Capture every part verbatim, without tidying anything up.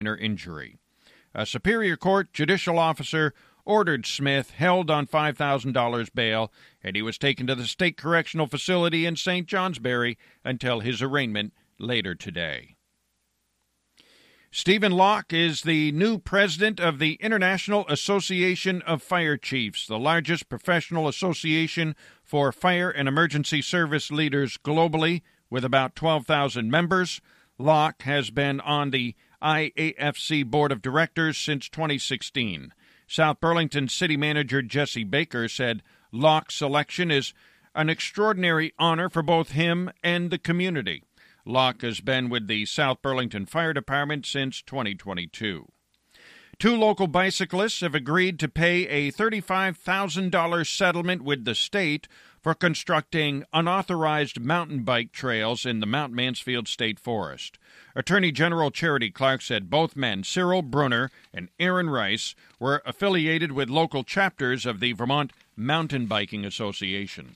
minor injury. A Superior Court judicial officer ordered Smith held on five thousand dollars bail, and he was taken to the State Correctional Facility in Saint Johnsbury until his arraignment later today. Stephen Locke is the new president of the International Association of Fire Chiefs, the largest professional association for fire and emergency service leaders globally, with about twelve thousand members. Locke has been on the I A F C Board of Directors since twenty sixteen. South Burlington City Manager Jesse Baker said Locke's selection is an extraordinary honor for both him and the community. Locke has been with the South Burlington Fire Department since twenty twenty-two. Two local bicyclists have agreed to pay a thirty-five thousand dollars settlement with the state for constructing unauthorized mountain bike trails in the Mount Mansfield State Forest. Attorney General Charity Clark said both men, Cyril Brunner and Aaron Rice, were affiliated with local chapters of the Vermont Mountain Biking Association.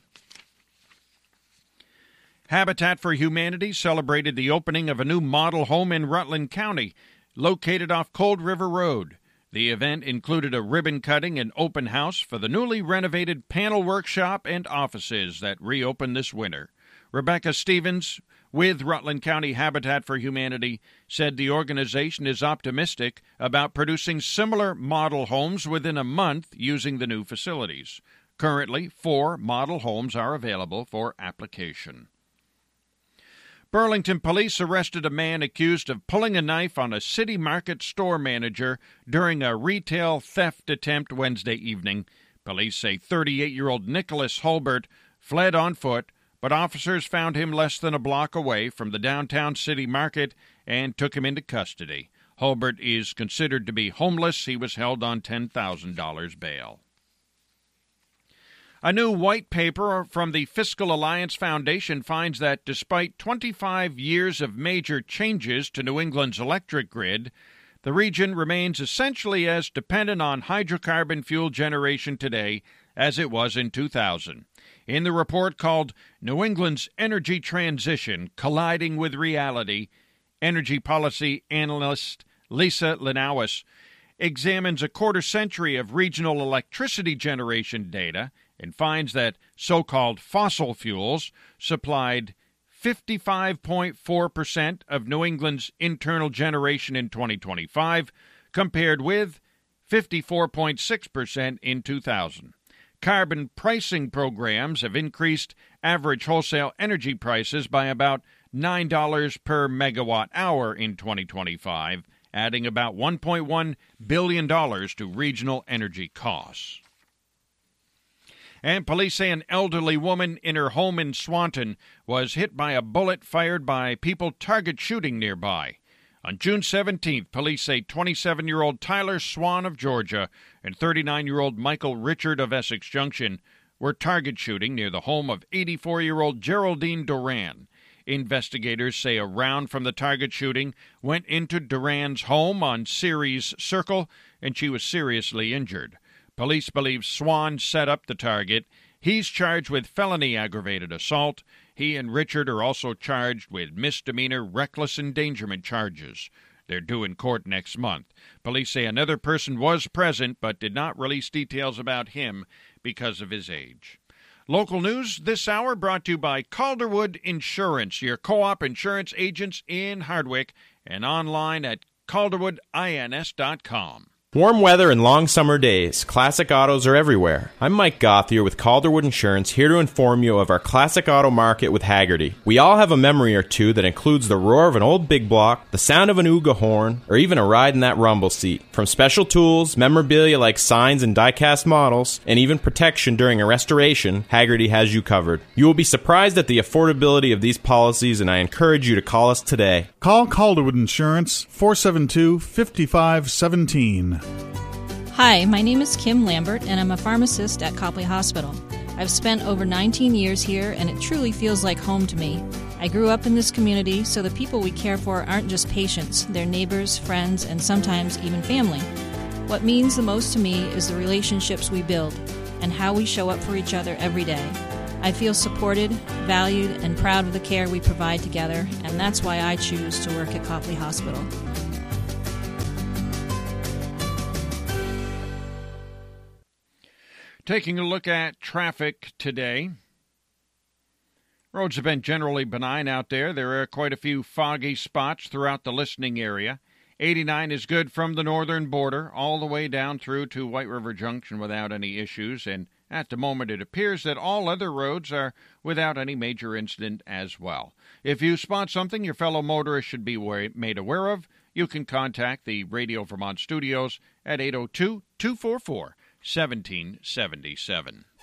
Habitat for Humanity celebrated the opening of a new model home in Rutland County, located off Cold River Road. The event included a ribbon cutting and open house for the newly renovated panel workshop and offices that reopened this winter. Rebecca Stevens, with Rutland County Habitat for Humanity, said the organization is optimistic about producing similar model homes within a month using the new facilities. Currently, four model homes are available for application. Burlington police arrested a man accused of pulling a knife on a City Market store manager during a retail theft attempt Wednesday evening. Police say thirty-eight-year-old Nicholas Hulbert fled on foot, but officers found him less than a block away from the downtown City Market and took him into custody. Hulbert is considered to be homeless. He was held on ten thousand dollars bail. A new white paper from the Fiscal Alliance Foundation finds that despite twenty-five years of major changes to New England's electric grid, the region remains essentially as dependent on hydrocarbon fuel generation today as it was in two thousand. In the report called New England's Energy Transition Colliding with Reality, energy policy analyst Lisa Linowis examines a quarter century of regional electricity generation data and finds that so-called fossil fuels supplied fifty-five point four percent of New England's internal generation in twenty twenty-five, compared with fifty-four point six percent in two thousand. Carbon pricing programs have increased average wholesale energy prices by about nine dollars per megawatt hour in twenty twenty-five, adding about one point one billion dollars to regional energy costs. And police say an elderly woman in her home in Swanton was hit by a bullet fired by people target shooting nearby. On June seventeenth, police say twenty-seven-year-old Tyler Swan of Georgia and thirty-nine-year-old Michael Richard of Essex Junction were target shooting near the home of eighty-four-year-old Geraldine Duran. Investigators say a round from the target shooting went into Duran's home on Ceres Circle, and she was seriously injured. Police believe Swan set up the target. He's charged with felony aggravated assault. He and Richard are also charged with misdemeanor reckless endangerment charges. They're due in court next month. Police say another person was present but did not release details about him because of his age. Local news this hour brought to you by Calderwood Insurance, your co-op insurance agents in Hardwick, and online at calderwood ins dot com. Warm weather and long summer days. Classic autos are everywhere. I'm Mike Gothier with Calderwood Insurance, here to inform you of our classic auto market with Haggerty. We all have a memory or two that includes the roar of an old big block, the sound of an Ooga horn, or even a ride in that rumble seat. From special tools, memorabilia like signs and die-cast models, and even protection during a restoration, Haggerty has you covered. You will be surprised at the affordability of these policies, and I encourage you to call us today. Call Calderwood Insurance, four seven two, five five one seven. Hi, my name is Kim Lambert, and I'm a pharmacist at Copley Hospital. I've spent over nineteen years here, and it truly feels like home to me. I grew up in this community, so the people we care for aren't just patients, they're neighbors, friends, and sometimes even family. What means the most to me is the relationships we build and how we show up for each other every day. I feel supported, valued, and proud of the care we provide together, and that's why I choose to work at Copley Hospital. Taking a look at traffic today. Roads have been generally benign out there. There are quite a few foggy spots throughout the listening area. eighty-nine is good from the northern border all the way down through to White River Junction without any issues, and at the moment it appears that all other roads are without any major incident as well. If you spot something your fellow motorists should be made aware of, you can contact the Radio Vermont studios at eight oh two, two four four, one seven seven seven.